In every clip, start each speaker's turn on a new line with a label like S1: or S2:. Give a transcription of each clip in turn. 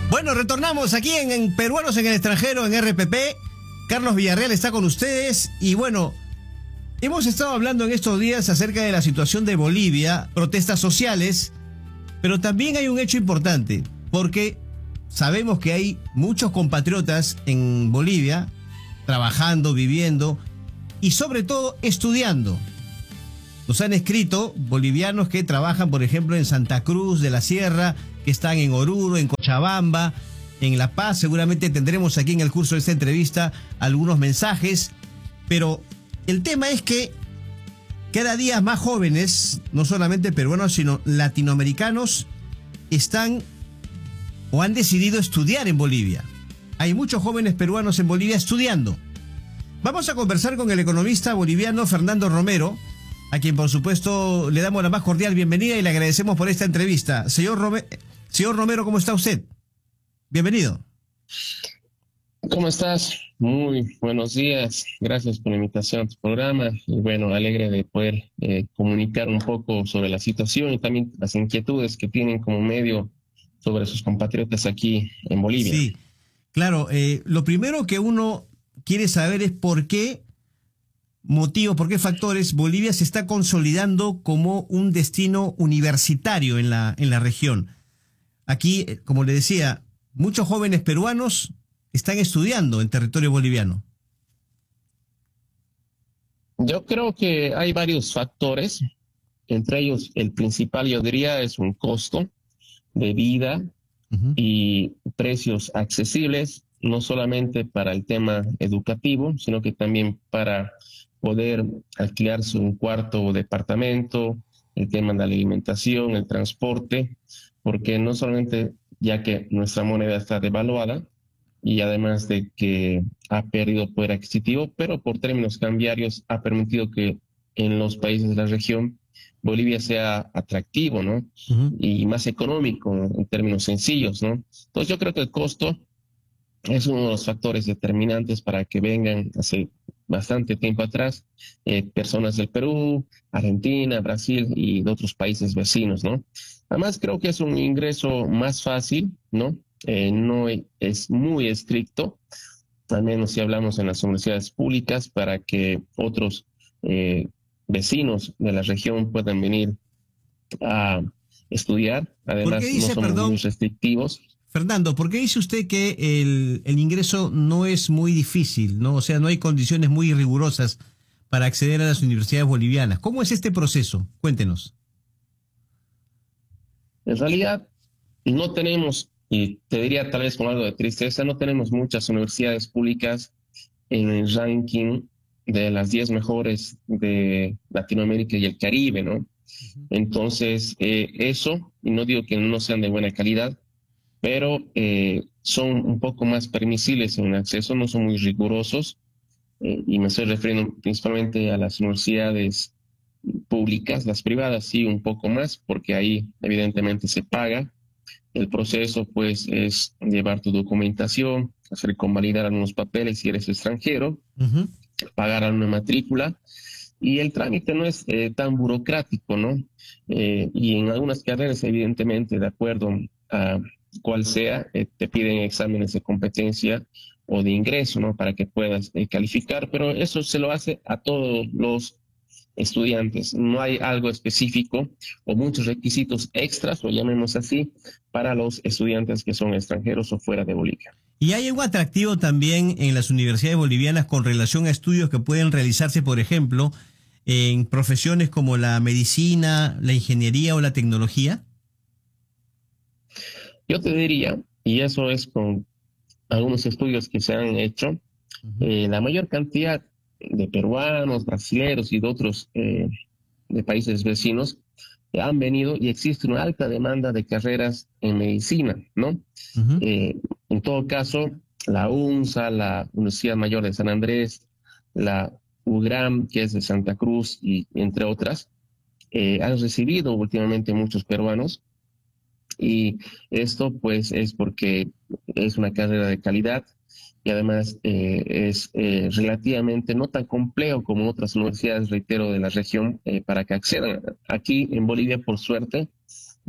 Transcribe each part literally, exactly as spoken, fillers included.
S1: Bueno, retornamos aquí en, en Peruanos en el Extranjero, en R P P. Carlos Villarreal está con ustedes y bueno, hemos estado hablando en estos días acerca de la situación de Bolivia, protestas sociales, pero también hay un hecho importante, porque sabemos que hay muchos compatriotas en Bolivia trabajando, viviendo y sobre todo estudiando. Nos han escrito bolivianos que trabajan, por ejemplo, en Santa Cruz de la Sierra, que están en Oruro, en Cochabamba, en La Paz. Seguramente tendremos aquí en el curso de esta entrevista algunos mensajes, pero el tema es que cada día más jóvenes, no solamente peruanos, sino latinoamericanos, están o han decidido estudiar en Bolivia. Hay muchos jóvenes peruanos en Bolivia estudiando. Vamos a conversar con el economista boliviano Fernando Romero, a quien por supuesto le damos la más cordial bienvenida y le agradecemos por esta entrevista. Señor, Rome- Señor Romero, ¿cómo está usted? Bienvenido.
S2: ¿Cómo estás? Muy buenos días. Gracias por la invitación a tu programa. Y bueno, alegre de poder eh, comunicar un poco sobre la situación y también las inquietudes que tienen como medio sobre sus compatriotas aquí en Bolivia.
S1: Sí, claro. Eh, lo primero que uno quiere saber es por qué motivos, por qué factores Bolivia se está consolidando como un destino universitario en la, en la región. Aquí, como le decía, muchos jóvenes peruanos están estudiando en territorio boliviano.
S2: Yo creo que hay varios factores. Entre ellos, el principal, yo diría, es un costo de vida uh-huh. y precios accesibles, no solamente para el tema educativo, sino que también para poder alquilarse un cuarto o departamento, el tema de la alimentación, el transporte, porque no solamente ya que nuestra moneda está devaluada y además de que ha perdido poder adquisitivo, pero por términos cambiarios ha permitido que en los países de la región Bolivia sea atractivo, ¿no? Uh-huh. Y más económico en términos sencillos, ¿no? Entonces yo creo que el costo es uno de los factores determinantes para que vengan hace bastante tiempo atrás eh, personas del Perú, Argentina, Brasil y de otros países vecinos, ¿no? Además creo que es un ingreso más fácil, ¿no? Eh, no es muy estricto, al menos si hablamos en las universidades públicas, para que otros eh, vecinos de la región puedan venir a estudiar. Además
S1: dice,
S2: no son
S1: perdón,
S2: muy restrictivos.
S1: Fernando, ¿por qué dice usted que el, el ingreso no es muy difícil, ¿no? O sea, no hay condiciones muy rigurosas para acceder a las universidades bolivianas? ¿Cómo es este proceso? Cuéntenos.
S2: En realidad, no tenemos, y te diría tal vez con algo de tristeza, no tenemos muchas universidades públicas en el ranking de las diez mejores de Latinoamérica y el Caribe, ¿no? Uh-huh. Entonces, eh, eso, y no digo que no sean de buena calidad, pero eh, son un poco más permisibles en el acceso, no son muy rigurosos, eh, y me estoy refiriendo principalmente a las universidades públicas. Las privadas sí un poco más, porque ahí evidentemente se paga. El proceso pues es llevar tu documentación, hacer convalidar algunos papeles si eres extranjero, uh-huh. pagar alguna matrícula, y el trámite no es eh, tan burocrático, ¿no? Eh, y en algunas carreras evidentemente, de acuerdo a cual sea, eh, te piden exámenes de competencia o de ingreso, ¿no? Para que puedas eh, calificar, pero eso se lo hace a todos los estudiantes. No hay algo específico o muchos requisitos extras, o llamemos así, para los estudiantes que son extranjeros o fuera de Bolivia.
S1: ¿Y hay algo atractivo también en las universidades bolivianas con relación a estudios que pueden realizarse, por ejemplo, en profesiones como la medicina, la ingeniería o la tecnología?
S2: Yo te diría, y eso es con algunos estudios que se han hecho, uh-huh. eh, la mayor cantidad de peruanos, brasileños y de otros eh, de países vecinos eh, han venido, y existe una alta demanda de carreras en medicina, ¿no? Uh-huh. Eh, en todo caso, la UNSA, la Universidad Mayor de San Andrés, la UGRAM, que es de Santa Cruz, y entre otras, eh, han recibido últimamente muchos peruanos. Y esto pues es porque es una carrera de calidad y además eh, es eh, relativamente no tan complejo como otras universidades, reitero, de la región eh, para que accedan. Aquí en Bolivia, por suerte,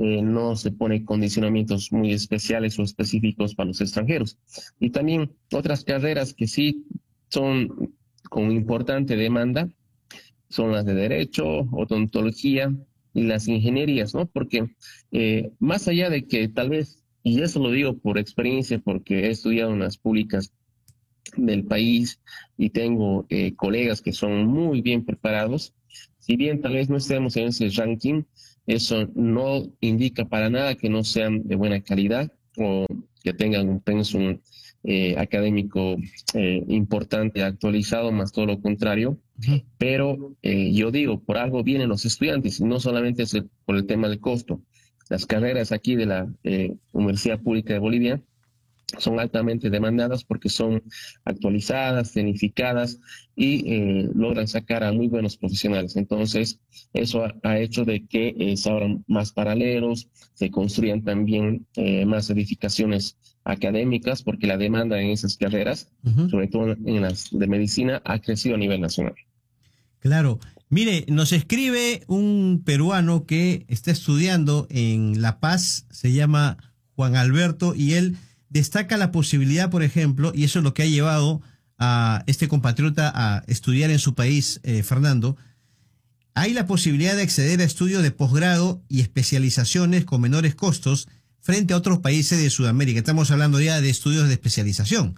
S2: eh, no se pone condicionamientos muy especiales o específicos para los extranjeros. Y también otras carreras que sí son con importante demanda son las de Derecho, Odontología y las ingenierías, ¿no? Porque eh, más allá de que tal vez, y eso lo digo por experiencia, porque he estudiado en las públicas del país y tengo eh, colegas que son muy bien preparados, si bien tal vez no estemos en ese ranking, eso no indica para nada que no sean de buena calidad o que tengan un pensum eh, académico eh, importante, actualizado, más todo lo contrario. Uh-huh. Pero eh, yo digo, por algo vienen los estudiantes, y no solamente es el, por el tema del costo. Las carreras aquí de la eh, Universidad Pública de Bolivia son altamente demandadas porque son actualizadas, tecnificadas y eh, logran sacar a muy buenos profesionales. Entonces, eso ha, ha hecho de que eh, se abran más paralelos, se construyan también eh, más edificaciones académicas, porque la demanda en esas carreras, uh-huh. sobre todo en las de medicina, ha crecido a nivel nacional.
S1: Claro. Mire, nos escribe un peruano que está estudiando en La Paz, se llama Juan Alberto, y él destaca la posibilidad, por ejemplo, y eso es lo que ha llevado a este compatriota a estudiar en su país, eh, Fernando, hay la posibilidad de acceder a estudios de posgrado y especializaciones con menores costos frente a otros países de Sudamérica. Estamos hablando ya de estudios de especialización.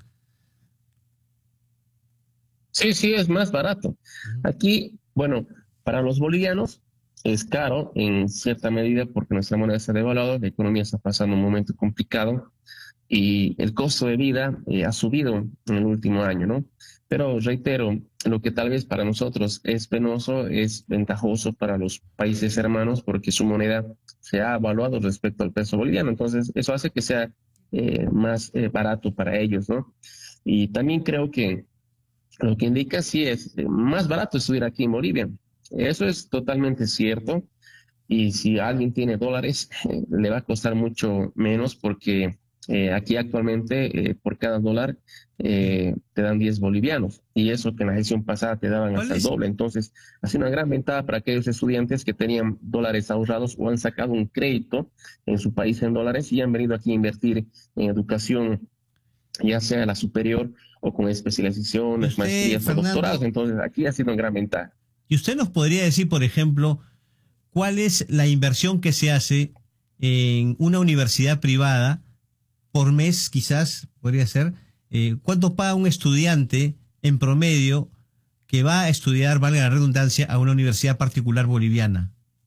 S2: Sí, sí, es más barato. Aquí, bueno, para los bolivianos es caro en cierta medida porque nuestra moneda se ha devaluado, la economía está pasando un momento complicado y el costo de vida eh, ha subido en el último año, ¿no? Pero reitero, lo que tal vez para nosotros es penoso, es ventajoso para los países hermanos porque su moneda se ha evaluado respecto al peso boliviano. Entonces, eso hace que sea eh, más eh, barato para ellos, ¿no? Y también creo que lo que indica sí es eh, más barato estudiar aquí en Bolivia. Eso es totalmente cierto. Y si alguien tiene dólares, eh, le va a costar mucho menos porque Eh, aquí actualmente eh, por cada dólar eh, te dan diez bolivianos y eso que en la gestión pasada te daban hasta el doble. Entonces ha sido una gran ventaja para aquellos estudiantes que tenían dólares ahorrados o han sacado un crédito en su país en dólares y han venido aquí a invertir en educación, ya sea la superior o con especializaciones, usted, maestrías Fernando, o doctorados. Entonces aquí ha sido una gran ventaja.
S1: ¿Y usted nos podría decir, por ejemplo, cuál es la inversión que se hace en una universidad privada por mes, quizás, podría ser, eh, cuánto paga un estudiante en promedio que va a estudiar, valga la redundancia, a una universidad particular boliviana?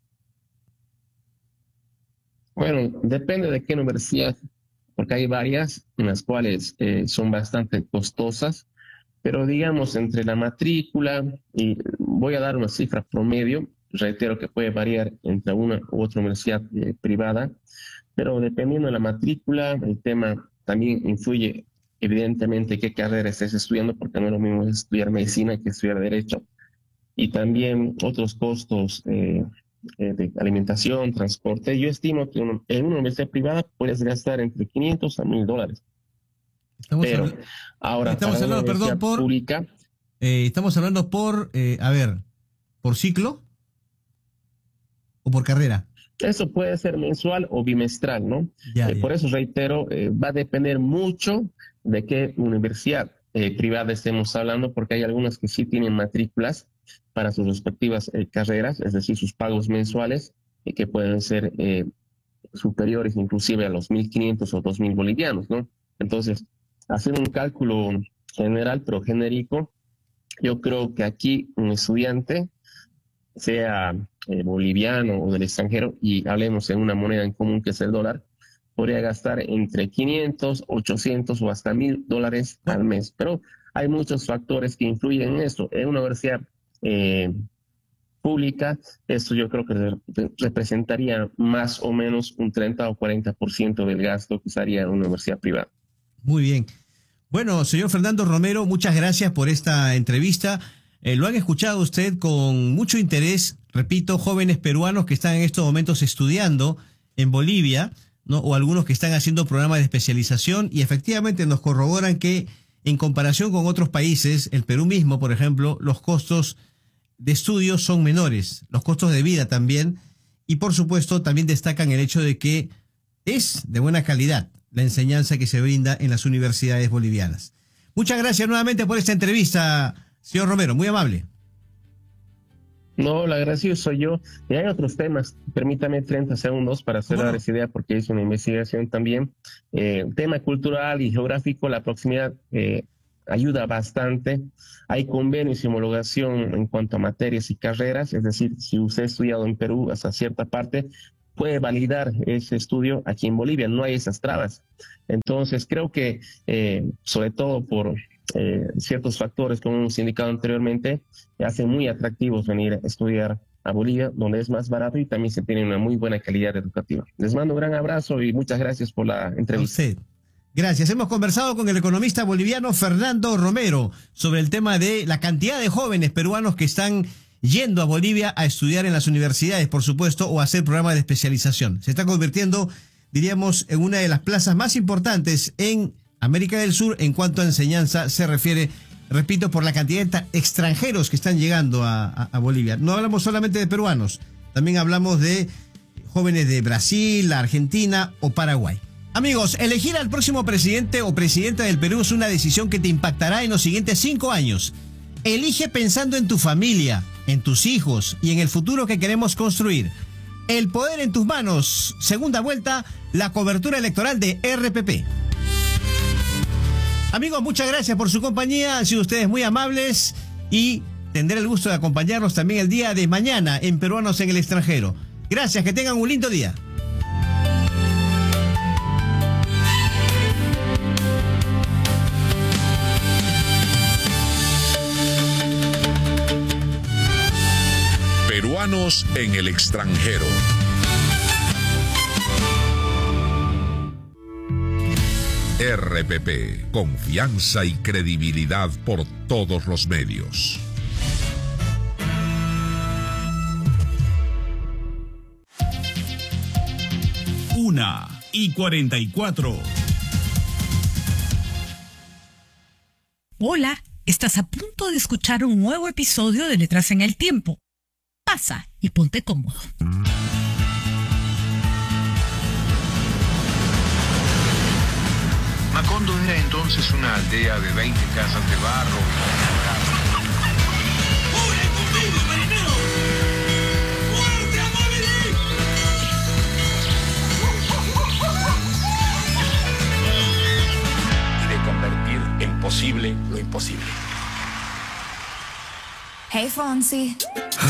S2: Bueno, depende de qué universidad, porque hay varias en las cuales eh, son bastante costosas, pero digamos entre la matrícula, y voy a dar una cifra promedio, reitero que puede variar entre una u otra universidad eh, privada, pero dependiendo de la matrícula, el tema también influye evidentemente qué carrera estés estudiando, porque no es lo mismo estudiar medicina que estudiar derecho. Y también otros costos eh, eh, de alimentación, transporte. Yo estimo que uno, en una universidad privada puedes gastar entre quinientos a mil dólares.
S1: Estamos
S2: pero
S1: hablando,
S2: ahora,
S1: estamos
S2: para
S1: hablando,
S2: una
S1: perdón, por,
S2: pública,
S1: eh, estamos hablando por, eh, a ver, ¿por ciclo o por carrera?
S2: Eso puede ser mensual o bimestral, ¿no?
S1: Ya,
S2: eh,
S1: ya.
S2: Por eso, reitero, eh, va a depender mucho de qué universidad eh, privada estemos hablando, porque hay algunas que sí tienen matrículas para sus respectivas eh, carreras, es decir, sus pagos mensuales, eh, que pueden ser eh, superiores inclusive a los mil quinientos o dos mil bolivianos, ¿no? Entonces, hacer un cálculo general, pero genérico, yo creo que aquí un estudiante, sea eh, boliviano o del extranjero, y hablemos en una moneda en común que es el dólar, podría gastar entre quinientos, ochocientos o hasta mil dólares al mes. Pero hay muchos factores que influyen en esto. En una universidad eh, pública, esto yo creo que re representaría más o menos un treinta o cuarenta por ciento del gasto que usaría en una universidad privada.
S1: Muy bien. Bueno, señor Fernando Romero, muchas gracias por esta entrevista. Eh, lo han escuchado usted con mucho interés, repito, jóvenes peruanos que están en estos momentos estudiando en Bolivia, ¿no? O algunos que están haciendo programas de especialización y efectivamente nos corroboran que en comparación con otros países, el Perú mismo, por ejemplo, los costos de estudios son menores, los costos de vida también, y por supuesto también destacan el hecho de que es de buena calidad la enseñanza que se brinda en las universidades bolivianas. Muchas gracias nuevamente por esta entrevista, señor Romero, muy amable.
S2: No, el agradecido soy yo. Y hay otros temas. Permítame treinta segundos para cerrar
S1: Bueno.
S2: esa idea, porque hice una investigación también. Eh, tema cultural y geográfico, la proximidad eh, ayuda bastante. Hay convenios y homologación en cuanto a materias y carreras, es decir, si usted ha estudiado en Perú hasta cierta parte, puede validar ese estudio aquí en Bolivia, no hay esas trabas. Entonces creo que, eh, sobre todo por eh, ciertos factores, como hemos indicado anteriormente, hacen muy atractivos venir a estudiar a Bolivia, donde es más barato y también se tiene una muy buena calidad educativa. Les mando un gran abrazo y muchas gracias por la entrevista.
S1: A usted. Gracias. Hemos conversado con el economista boliviano Fernando Romero sobre el tema de la cantidad de jóvenes peruanos que están yendo a Bolivia a estudiar en las universidades, por supuesto, o a hacer programas de especialización. Se está convirtiendo, diríamos, en una de las plazas más importantes en América del Sur en cuanto a enseñanza se refiere, repito, por la cantidad de extranjeros que están llegando a, a, a Bolivia. No hablamos solamente de peruanos, también hablamos de jóvenes de Brasil, Argentina o Paraguay. Amigos, elegir al próximo presidente o presidenta del Perú es una decisión que te impactará en los siguientes cinco años. Elige pensando en tu familia, en tus hijos y en el futuro que queremos construir. El poder en tus manos. Segunda vuelta, la cobertura electoral de R P P. Amigos, muchas gracias por su compañía. Han sido ustedes muy amables y tendré el gusto de acompañarlos también el día de mañana en Peruanos en el Extranjero. Gracias, que tengan un lindo día.
S3: Peruanos en el Extranjero. R P P, confianza y credibilidad por todos los medios.
S4: Una y cuarenta y cuatro.
S5: Hola, estás a punto de escuchar un nuevo episodio de Letras en el Tiempo. Pasa y ponte cómodo.
S6: Macondo era entonces una aldea de veinte casas de barro.
S4: ¡Ore conmigo, marinero! ¡Fuerte a Moby!
S7: Y de convertir en posible lo imposible.
S8: Hey, Fonsi.